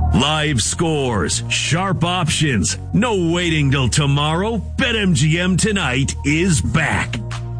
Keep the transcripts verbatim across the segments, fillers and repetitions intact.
Live scores, sharp options, no waiting till tomorrow. BetMGM Tonight is back.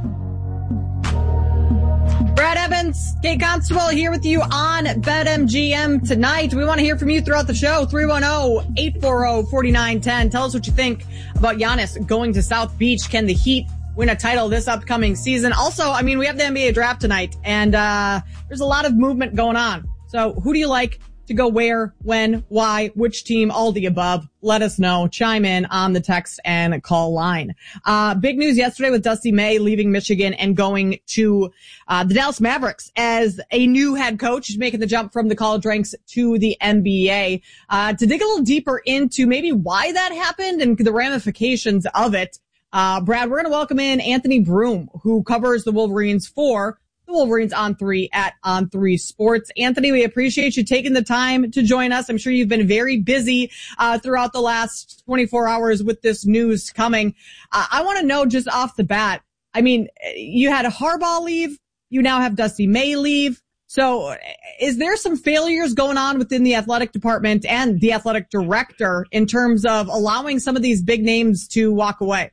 Brad Evans, Kate Constable here with you on BetMGM Tonight. We want to hear from you throughout the show. three one zero, eight four zero, four nine one zero. Tell us what you think about Giannis going to South Beach. Can the Heat win a title this upcoming season? Also, I mean, we have the N B A draft tonight, and uh there's a lot of movement going on. So who do you like to go where, when, why, which team, all the above? Let us know. Chime in on the text and call line. Uh, big news yesterday with Dusty May leaving Michigan and going to uh, the Dallas Mavericks as a new head coach. He's making the jump from the college ranks to the N B A. Uh, to dig a little deeper into maybe why that happened and the ramifications of it, uh, Brad, we're going to welcome in Anthony Broome, who covers the Wolverines for the Wolverines on three at On three Sports. Anthony, we appreciate you taking the time to join us. I'm sure you've been very busy uh throughout the last twenty-four hours with this news coming. Uh, I want to know just off the bat, I mean, you had a Harbaugh leave. You now have Dusty May leave. So is there some failures going on within the athletic department and the athletic director in terms of allowing some of these big names to walk away?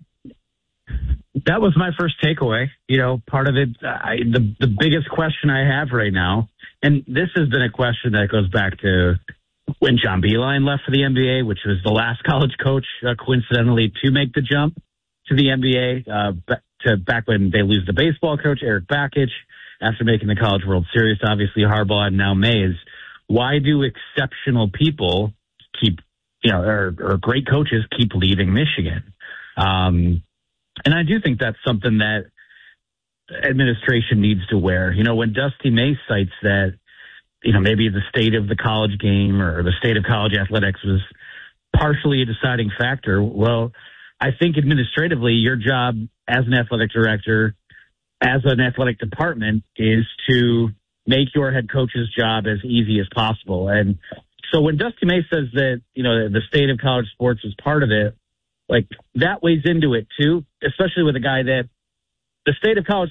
That was my first takeaway. You know, part of it, I, the the biggest question I have right now, and this has been a question that goes back to when John Beilein left for the N B A, which was the last college coach, uh, coincidentally, to make the jump to the N B A, uh, to back when they lose the baseball coach, Eric Bakich, after making the College World Series, obviously Harbaugh and now Mays. Why do exceptional people keep, you know, or, or great coaches keep leaving Michigan? Um, And I do think that's something that administration needs to wear. You know, when Dusty May cites that, you know, maybe the state of the college game or the state of college athletics was partially a deciding factor. Well, I think administratively, your job as an athletic director, as an athletic department, is to make your head coach's job as easy as possible. And so when Dusty May says that, you know, the state of college sports is part of it, like, that weighs into it too, especially with a guy that the state of college